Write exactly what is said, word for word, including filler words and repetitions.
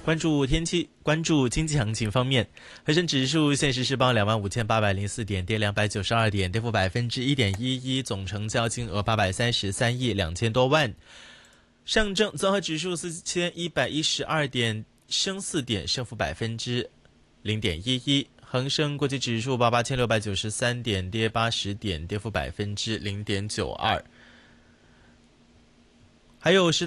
关注天气，关注经济行情方面，恒生指数现时是报两万五千八百零四点，跌两百九十二点，跌幅百分之一点一一，总成交金额八百三十三亿两千多万。上证综合指数四千一百一十二点，升四点，升幅百分之零点一一。恒生国际指数报八千六百九十三点，跌八十点，跌幅百分之零点九二。还有十